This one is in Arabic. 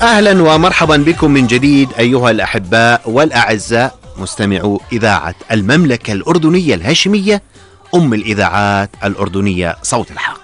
أهلا ومرحبا بكم من جديد أيها الأحباء والأعزاء مستمعو إذاعة المملكة الأردنية الهاشمية أم الإذاعات الأردنية صوت الحق.